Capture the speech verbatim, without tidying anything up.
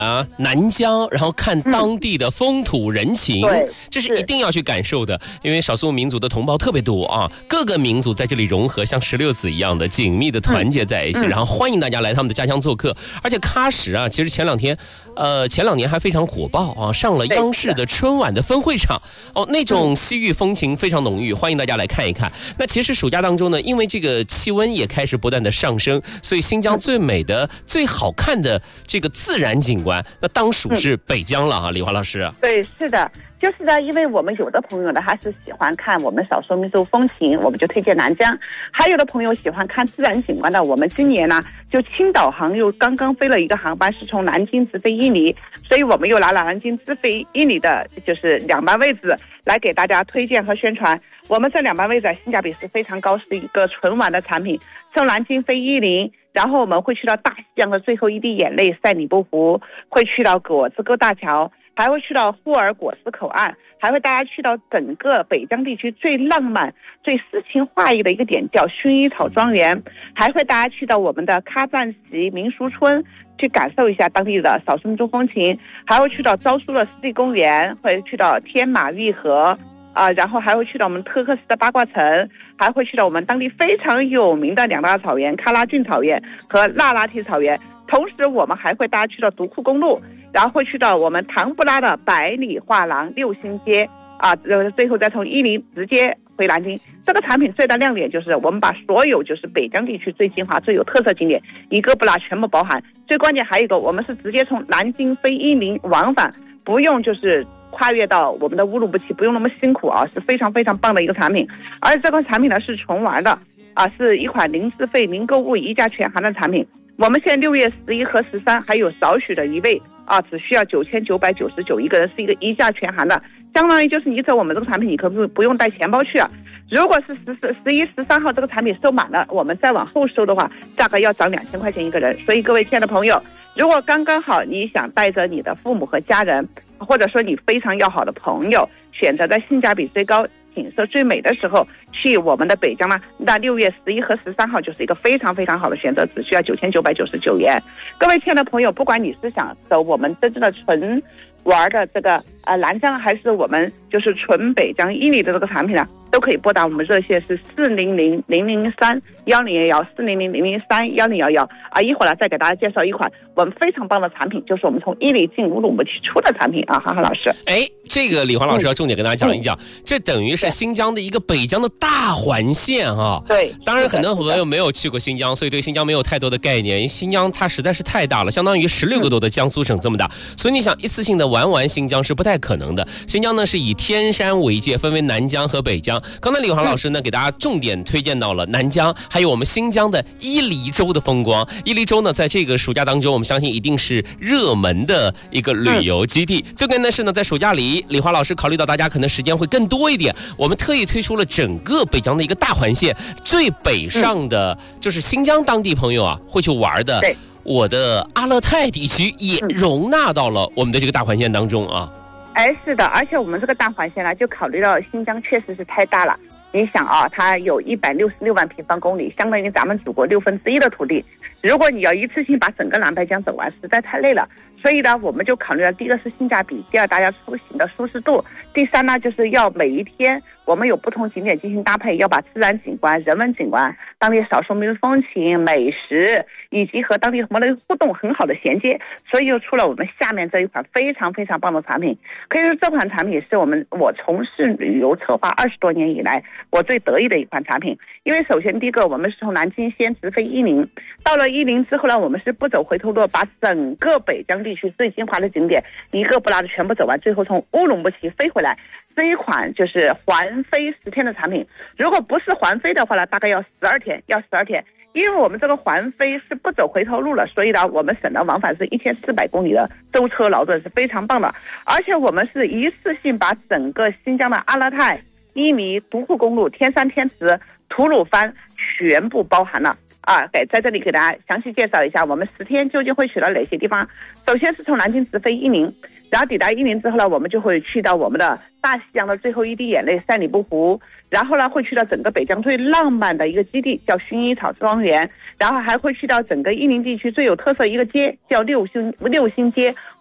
啊，南疆，然后看当地的风土人情， 嗯、 这是一定要去感受的。因为少数民族的同胞特别多啊，各个民族在这里融合，像石榴籽一样的紧密的团结在一起。嗯、然后欢迎大家来他们的家乡做客。而且喀什啊，其实前两天，呃，前两年还非常火爆啊，上了央视的春晚的分会场哦，那种西域风情非常浓郁，欢迎大家来看一看。那其实暑假当中呢，因为这个气温也开始不断的上升，所以新疆最美的、最好看的这个自然景观。那当属是北疆了啊，嗯、李华老师。 对，是的，就是的，因为我们有的朋友呢，还是喜欢看我们少数民族风情，我们就推荐南疆；还有的朋友喜欢看自然景观的，我们今年呢，就青岛航又刚刚飞了一个航班，是从南京直飞伊犁，所以我们又拿了南京直飞伊犁的，就是两班位置来给大家推荐和宣传。我们这两班位置性价比是非常高，是一个纯玩的产品，从南京飞伊犁。然后我们会去到大西洋的最后一滴眼泪赛里布湖，会去到果子沟大桥，还会去到呼尔果斯口岸，还会大家去到整个北疆地区最浪漫、最诗情画意的一个点叫薰衣草庄园，还会大家去到我们的喀赞席民俗村，去感受一下当地的少数民族风情，还会去到昭苏的湿地公园，会去到天马玉河。啊，然后还会去到我们特克斯的八卦城，还会去到我们当地非常有名的两大草原喀拉峻草原和那拉提草原。同时我们还会大家去到独库公路，然后会去到我们唐布拉的百里画廊六星街啊，最后再从伊犁直接回南京。这个产品最大亮点就是我们把所有就是北疆地区最精华最有特色景点一个不落全部包含。最关键还有一个，我们是直接从南京飞伊犁往返，不用就是跨越到我们的乌鲁木齐，不用那么辛苦啊，是非常非常棒的一个产品。而这款产品呢是纯玩的啊，是一款零资费零购物一价全含的产品。我们现在六月十一和十三还有少许的一位啊，只需要九千九百九十九一个人，是一个一价全含的，相当于就是你走我们这个产品，你可不不用带钱包去啊。如果是十十十一十三号这个产品收满了，我们再往后收的话，价格要涨两千块钱一个人。所以各位亲爱的朋友，如果刚刚好你想带着你的父母和家人，或者说你非常要好的朋友，选择在性价比最高、景色最美的时候去我们的北疆呢，那六月十一和十三号就是一个非常非常好的选择，只需要九千九百九十九元。各位亲爱的朋友，不管你是想走我们真正的纯玩的这个呃南疆，还是我们就是纯北疆伊犁的这个产品呢，都可以拨打我们热线是四零零零零三幺零幺幺四零零零零三幺零幺幺啊。一会儿呢再给大家介绍一款我们非常棒的产品，就是我们从伊犁进乌鲁木齐出的产品啊。哈哈老师， 哎，这个李华老师要重点跟大家讲一讲，嗯、这等于是新疆的一个北疆的大环线啊。 对， 当然很多朋友没有去过新疆，所以对新疆没有太多的概念。新疆它实在是太大了，相当于十六个多的江苏省这么大，嗯、所以你想一次性的玩完新疆是不太可能的。新疆呢是以天山为界，分为南疆和北疆。刚才李华老师呢给大家重点推荐到了南疆，还有我们新疆的伊犁州的风光。伊犁州呢在这个暑假当中，我们相信一定是热门的一个旅游基地。最关键的是呢，在暑假里，李华老师考虑到大家可能时间会更多一点，我们特意推出了整个北疆的一个大环线，最北上的就是新疆当地朋友啊会去玩的，我的阿勒泰地区也容纳到了我们的这个大环线当中啊。 哎，是的，而且我们这个大环线呢，就考虑到新疆确实是太大了。你想啊，它有一百六十六万平方公里，相当于咱们祖国六分之一的土地。如果你要一次性把整个南白疆走完，实在太累了。所以呢，我们就考虑了第一个是性价比，第二大家出行的舒适度，第三呢就是要每一天我们有不同景点进行搭配，要把自然景观、人文景观、当地少数民族风情、美食以及和当地什么的互动很好的衔接，所以就出了我们下面这一款非常非常棒的产品。可以说这款产品是我们我从事旅游策划二十多年以来我最得意的一款产品。因为首先第一个，我们是从南京先直飞伊犁，到了伊犁之后呢，我们是不走回头路，把整个北疆地区最精华的景点一个不落的全部走完，最后从乌鲁木齐飞回来。这一款就是环飞十天的产品，如果不是环飞的话呢，大概要十二天，要十二天。因为我们这个环飞是不走回头路了，所以呢，我们省的往返是一千四百公里的舟车劳顿，是非常棒的。而且我们是一次性把整个新疆的阿勒泰、伊犁、独库公路、天山天池、吐鲁番全部包含了。啊，给在这里给大家详细介绍一下，我们十天究竟会去到哪些地方。首先是从南京直飞伊犁， 然后抵达伊宁之后呢，我们就会去到我们的大西洋的最后一滴眼泪三里布湖，然后呢会去到整个北疆最浪漫的一个基地叫薰衣草庄园，然后还会去到整个伊宁地区最有特色一个街叫六星六星街。